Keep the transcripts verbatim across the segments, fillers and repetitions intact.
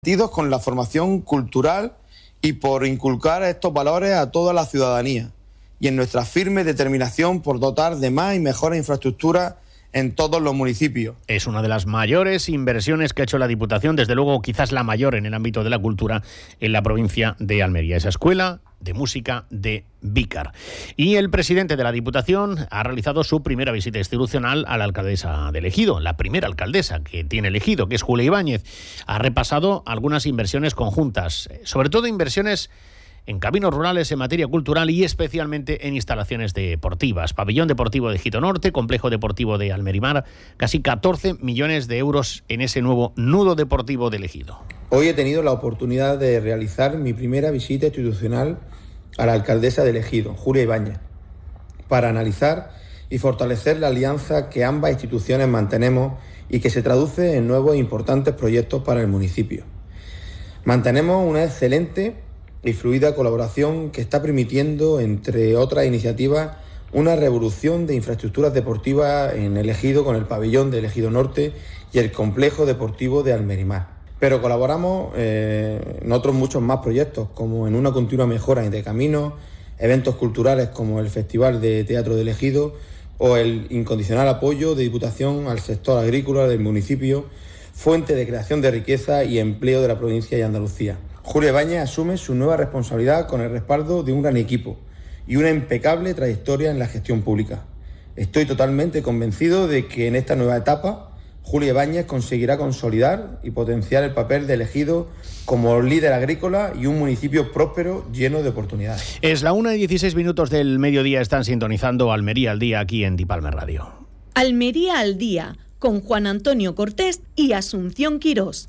con la formación cultural y por inculcar estos valores a toda la ciudadanía y en nuestra firme determinación por dotar de más y mejores infraestructuras en todos los municipios. Es una de las mayores inversiones que ha hecho la Diputación, desde luego quizás la mayor en el ámbito de la cultura en la provincia de Almería. Esa escuela de música de Vícar. Y el presidente de la Diputación ha realizado su primera visita institucional a la alcaldesa de Ejido, la primera alcaldesa que tiene Ejido, que es Julia Ibáñez. Ha repasado algunas inversiones conjuntas, sobre todo inversiones en caminos rurales, en materia cultural y especialmente en instalaciones deportivas. Pabellón deportivo de Ejido Norte, complejo deportivo de Almerimar, casi catorce millones de euros en ese nuevo nudo deportivo de Ejido. Hoy he tenido la oportunidad de realizar mi primera visita institucional a la alcaldesa de Ejido, Julia Ibáñez, para analizar y fortalecer la alianza que ambas instituciones mantenemos y que se traduce en nuevos e importantes proyectos para el municipio. Mantenemos una excelente y fluida colaboración que está permitiendo, entre otras iniciativas, una revolución de infraestructuras deportivas en el Ejido con el pabellón del Ejido Norte y el complejo deportivo de Almerimar. Pero colaboramos eh, en otros muchos más proyectos, como en una continua mejora de caminos, eventos culturales como el Festival de Teatro del Ejido o el incondicional apoyo de Diputación al sector agrícola del municipio, fuente de creación de riqueza y empleo de la provincia de Andalucía. Julia Ibáñez asume su nueva responsabilidad con el respaldo de un gran equipo y una impecable trayectoria en la gestión pública. Estoy totalmente convencido de que en esta nueva etapa Julia Ibáñez conseguirá consolidar y potenciar el papel del Ejido como líder agrícola y un municipio próspero lleno de oportunidades. Es la una y dieciséis minutos del mediodía, están sintonizando Almería al Día aquí en Dipalme Radio. Almería al Día, con Juan Antonio Cortés y Asunción Quirós.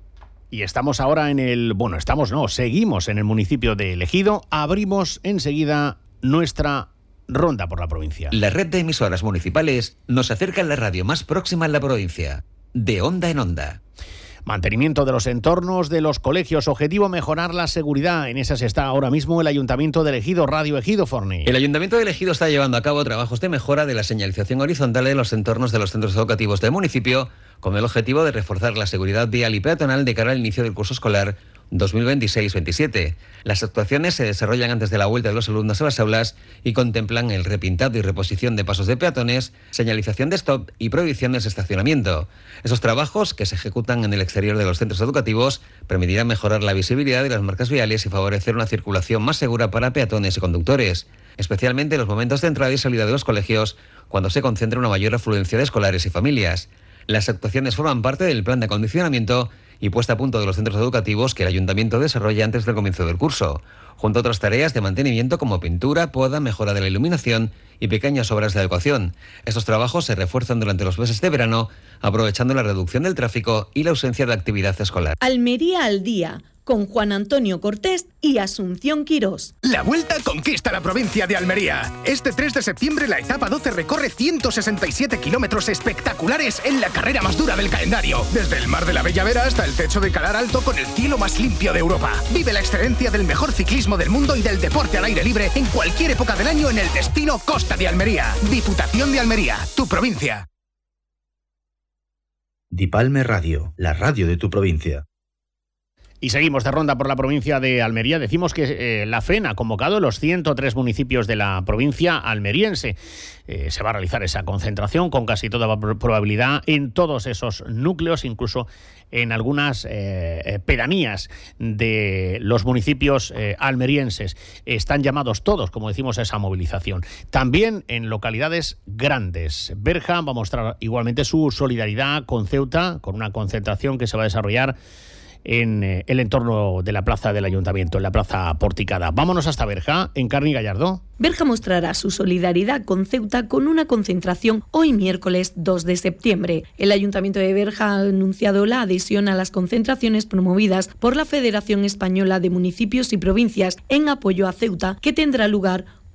Y estamos ahora en el... Bueno, estamos no, seguimos en el municipio de Ejido. Abrimos enseguida nuestra ronda por la provincia. La red de emisoras municipales nos acerca a la radio más próxima en la provincia, de onda en onda. Mantenimiento de los entornos de los colegios. Objetivo, mejorar la seguridad. En esas está ahora mismo el Ayuntamiento de Ejido. Radio Ejido, Forni. El Ayuntamiento de Ejido está llevando a cabo trabajos de mejora de la señalización horizontal de los entornos de los centros educativos del municipio, con el objetivo de reforzar la seguridad vial y peatonal de cara al inicio del curso escolar dos mil veintiséis veintisiete. Las actuaciones se desarrollan antes de la vuelta de los alumnos a las aulas y contemplan el repintado y reposición de pasos de peatones, señalización de stop y prohibiciones de estacionamiento. Esos trabajos, que se ejecutan en el exterior de los centros educativos, permitirán mejorar la visibilidad de las marcas viales y favorecer una circulación más segura para peatones y conductores, especialmente en los momentos de entrada y salida de los colegios, cuando se concentra una mayor afluencia de escolares y familias. Las actuaciones forman parte del plan de acondicionamiento y puesta a punto de los centros educativos que el Ayuntamiento desarrolla antes del comienzo del curso, junto a otras tareas de mantenimiento como pintura, poda, mejora de la iluminación y pequeñas obras de adecuación. Estos trabajos se refuerzan durante los meses de verano, aprovechando la reducción del tráfico y la ausencia de actividad escolar. Almería al Día, con Juan Antonio Cortés y Asunción Quirós. La Vuelta conquista la provincia de Almería. Este tres de septiembre la etapa doce recorre ciento sesenta y siete kilómetros espectaculares en la carrera más dura del calendario. Desde el Mar de la Bella Vera hasta el techo de Calar Alto con el cielo más limpio de Europa. Vive la excelencia del mejor ciclismo del mundo y del deporte al aire libre en cualquier época del año en el destino Costa de Almería. Diputación de Almería, tu provincia. Dipalme Radio, la radio de tu provincia. Y seguimos de ronda por la provincia de Almería. Decimos que eh, la F E N ha convocado los ciento tres municipios de la provincia almeriense. Eh, se va a realizar esa concentración con casi toda probabilidad en todos esos núcleos, incluso en algunas eh, pedanías de los municipios eh, almerienses. Están llamados todos, como decimos, a esa movilización. También en localidades grandes. Berja va a mostrar igualmente su solidaridad con Ceuta, con una concentración que se va a desarrollar en eh, el entorno de la plaza del Ayuntamiento, en la plaza porticada. Vámonos hasta Berja, en Carni Gallardo. Berja mostrará su solidaridad con Ceuta con una concentración hoy miércoles dos de septiembre. El Ayuntamiento de Berja ha anunciado la adhesión a las concentraciones promovidas por la Federación Española de Municipios y Provincias en apoyo a Ceuta, que tendrá lugar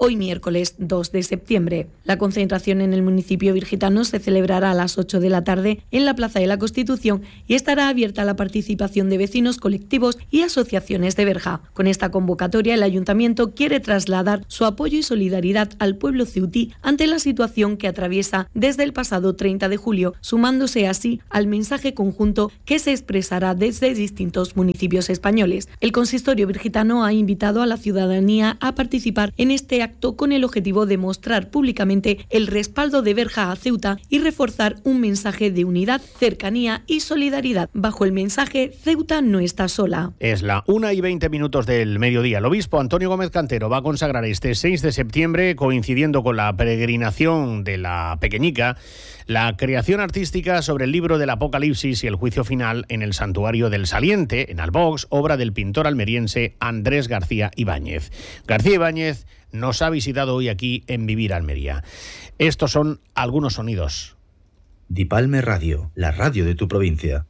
hoy miércoles dos de septiembre. La concentración en el municipio virgitano se celebrará a las ocho de la tarde en la Plaza de la Constitución y estará abierta a la participación de vecinos, colectivos y asociaciones de Berja. Con esta convocatoria, el Ayuntamiento quiere trasladar su apoyo y solidaridad al pueblo ceutí ante la situación que atraviesa desde el pasado treinta de julio, sumándose así al mensaje conjunto que se expresará desde distintos municipios españoles. El consistorio virgitano ha invitado a la ciudadanía a participar en este acto con el objetivo de mostrar públicamente el respaldo de Berja a Ceuta y reforzar un mensaje de unidad, cercanía y solidaridad. Bajo el mensaje Ceuta no está sola. Es la una y veinte minutos del mediodía. El obispo Antonio Gómez Cantero va a consagrar este seis de septiembre, coincidiendo con la peregrinación de la Pequeñica, la creación artística sobre el libro del Apocalipsis y el juicio final en el Santuario del Saliente, en Albox, obra del pintor almeriense Andrés García Ibáñez. García Ibáñez nos ha visitado hoy aquí en Vivir Almería. Estos son algunos sonidos. Dipalme Radio, la radio de tu provincia.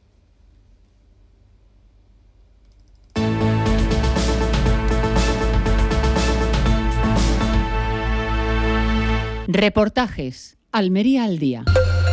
Reportajes. Almería al día.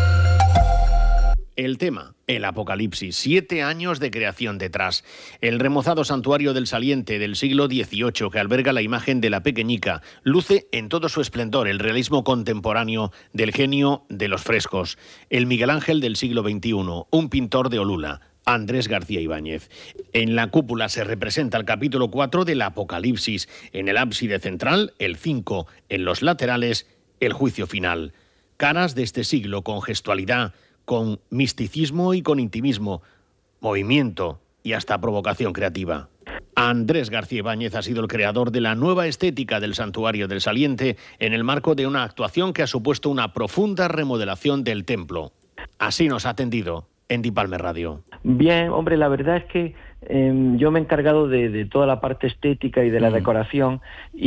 El tema, el Apocalipsis, siete años de creación detrás. El remozado santuario del Saliente del siglo dieciocho, que alberga la imagen de la Pequeñica, luce en todo su esplendor el realismo contemporáneo del genio de los frescos. El Miguel Ángel del siglo veintiuno, un pintor de Olula, Andrés García Ibáñez. En la cúpula se representa el capítulo cuatro del Apocalipsis. En el ábside central, el cinco. En los laterales, el juicio final. Caras de este siglo con gestualidad, con misticismo y con intimismo, movimiento y hasta provocación creativa. Andrés García Ibáñez ha sido el creador de la nueva estética del Santuario del Saliente en el marco de una actuación que ha supuesto una profunda remodelación del templo. Así nos ha atendido en Dipalme Radio. Bien, hombre, la verdad es que eh, yo me he encargado de, de toda la parte estética y de la mm. decoración,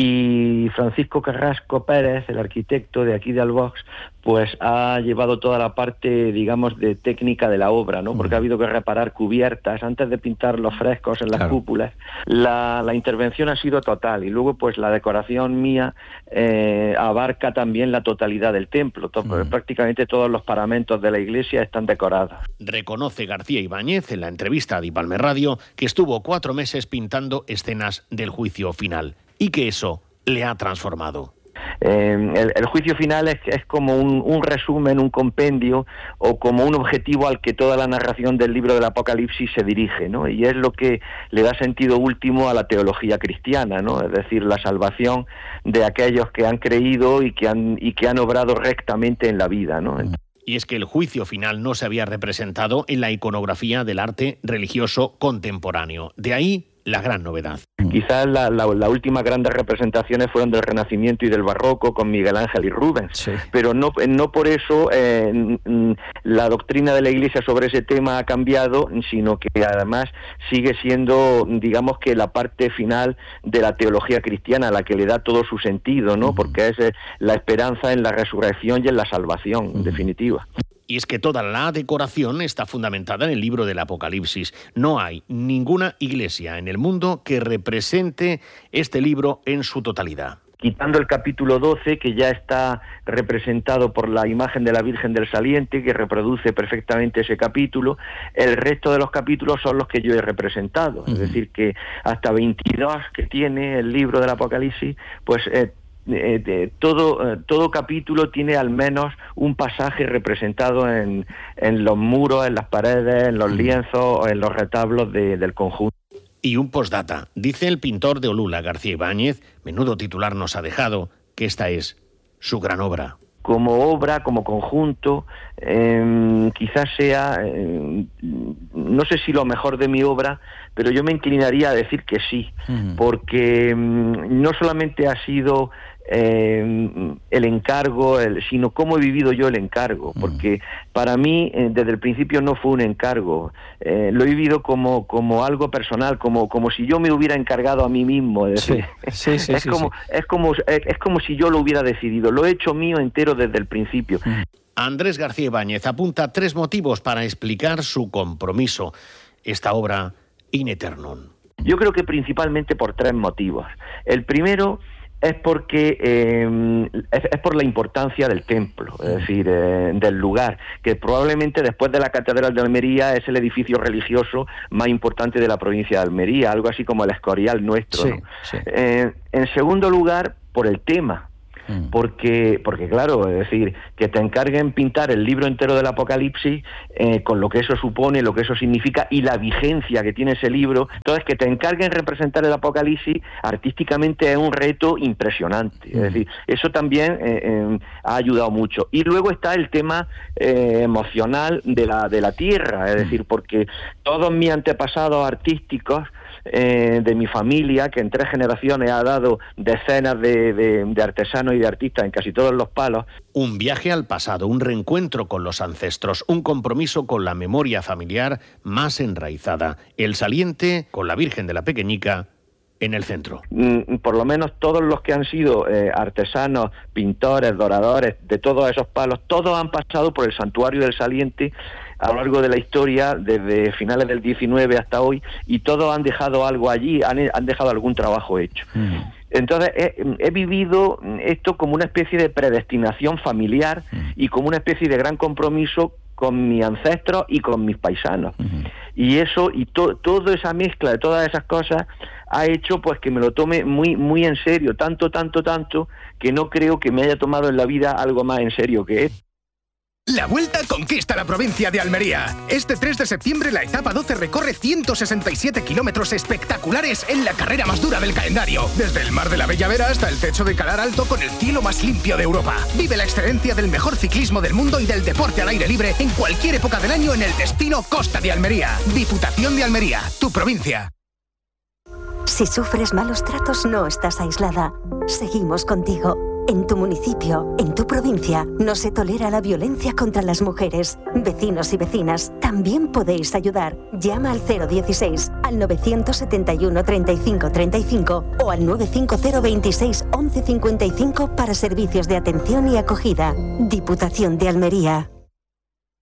y Francisco Carrasco Pérez, el arquitecto de aquí de Albox, pues ha llevado toda la parte, digamos, de técnica de la obra, ¿no? Porque mm. ha habido que reparar cubiertas antes de pintar los frescos en las claro. cúpulas. La, la intervención ha sido total, y luego pues la decoración mía eh, abarca también la totalidad del templo. Todo, mm. Prácticamente todos los paramentos de la iglesia están decorados. Reconoce García Ibáñez en la entrevista a Dipalme Radio que estuvo cuatro meses pintando escenas del juicio final y que eso le ha transformado. Eh, el, el juicio final es, es como un, un resumen, un compendio o como un objetivo al que toda la narración del libro del Apocalipsis se dirige, ¿no? Y es lo que le da sentido último a la teología cristiana, ¿no? Es decir, la salvación de aquellos que han creído y que han, y que han obrado rectamente en la vida, ¿no? Y es que el juicio final no se había representado en la iconografía del arte religioso contemporáneo. De ahí la gran novedad. Quizás la, la, la últimas grandes representaciones fueron del Renacimiento y del Barroco con Miguel Ángel y Rubens, sí. pero no, no por eso eh, la doctrina de la Iglesia sobre ese tema ha cambiado, sino que además sigue siendo, digamos, que la parte final de la teología cristiana, la que le da todo su sentido, ¿no? Uh-huh. Porque es la esperanza en la resurrección y en la salvación, uh-huh. en definitiva. Y es que toda la decoración está fundamentada en el libro del Apocalipsis. No hay ninguna iglesia en el mundo que represente este libro en su totalidad. Quitando el capítulo doce, que ya está representado por la imagen de la Virgen del Saliente, que reproduce perfectamente ese capítulo, el resto de los capítulos son los que yo he representado. Uh-huh. Es decir, que hasta veintidós que tiene el libro del Apocalipsis, pues eh, Eh, de, todo eh, todo capítulo tiene al menos un pasaje representado en, en los muros, en las paredes, en los lienzos, en los retablos de, del conjunto. Y un postdata. Dice el pintor de Olula, García Ibáñez, menudo titular nos ha dejado, que esta es su gran obra. Como obra, como conjunto, eh, quizás sea, eh, no sé si lo mejor de mi obra, pero yo me inclinaría a decir que sí, uh-huh. porque eh, no solamente ha sido eh, el encargo, el, sino cómo he vivido yo el encargo, uh-huh. porque para mí eh, desde el principio no fue un encargo, eh, lo he vivido como como algo personal, como como si yo me hubiera encargado a mí mismo, es decir, sí, sí, sí, es sí, como sí. es como es, es como si yo lo hubiera decidido, lo he hecho mío entero desde el principio. Uh-huh. Andrés García Ibáñez apunta tres motivos para explicar su compromiso. Esta obra in eternum. Yo creo que principalmente por tres motivos. El primero es porque eh, es, es por la importancia del templo, es decir, eh, del lugar, que probablemente después de la Catedral de Almería es el edificio religioso más importante de la provincia de Almería, algo así como el Escorial nuestro, sí, ¿no? sí. Eh, en segundo lugar, por el tema. Porque, porque claro, es decir, que te encarguen pintar el libro entero del Apocalipsis, eh, con lo que eso supone, lo que eso significa y la vigencia que tiene ese libro, entonces que te encarguen representar el Apocalipsis artísticamente es un reto impresionante. Es decir, eso también eh, eh, ha ayudado mucho. Y luego está el tema eh, emocional de la, de la tierra, es decir, porque todos mis antepasados artísticos, Eh, de mi familia, que en tres generaciones ha dado decenas de, de, de artesanos y de artistas en casi todos los palos. Un viaje al pasado, un reencuentro con los ancestros, un compromiso con la memoria familiar más enraizada. El saliente con la Virgen de la Pequeñica en el centro. Mm, por lo menos todos los que han sido eh, artesanos, pintores, doradores, de todos esos palos, todos han pasado por el santuario del Saliente a lo largo de la historia, desde finales del diecinueve hasta hoy, y todos han dejado algo allí, han, han dejado algún trabajo hecho. Mm. Entonces he, he vivido esto como una especie de predestinación familiar mm. y como una especie de gran compromiso con mis ancestros y con mis paisanos. Mm. Y eso, y to, toda esa mezcla de todas esas cosas ha hecho pues que me lo tome muy muy en serio, tanto, tanto, tanto, que no creo que me haya tomado en la vida algo más en serio que esto. La Vuelta conquista la provincia de Almería. Este tres de septiembre la etapa doce recorre ciento sesenta y siete kilómetros espectaculares en la carrera más dura del calendario. Desde el Mar de la Bella Vera hasta el techo de Calar Alto con el cielo más limpio de Europa. Vive la excelencia del mejor ciclismo del mundo y del deporte al aire libre en cualquier época del año en el destino Costa de Almería. Diputación de Almería, tu provincia. Si sufres malos tratos, no estás aislada. Seguimos contigo. En tu municipio, en tu provincia, no se tolera la violencia contra las mujeres. Vecinos y vecinas, también podéis ayudar. Llama al cero dieciséis, al novecientos setenta y uno treinta y cinco treinta y cinco o al nueve cinco cero veintiséis once cincuenta y cinco para servicios de atención y acogida. Diputación de Almería.